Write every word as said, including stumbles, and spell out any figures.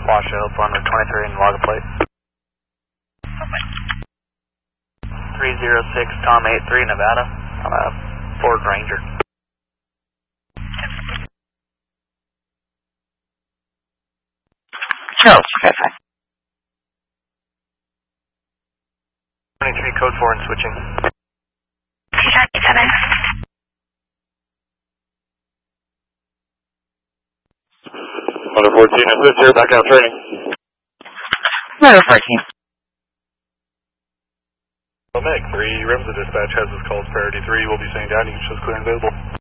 Washoe, Foreman twenty-three and log a plate. three zero six Tom eight three Nevada. I'm a Ford Ranger. No, okay, fine. twenty-three code four and switching. two seventy-seven. Motor fourteen, assist here, back out training. Motor fourteen. Meg, three rims of dispatch has this call's priority three. We'll be sending down. You can show us clear and available.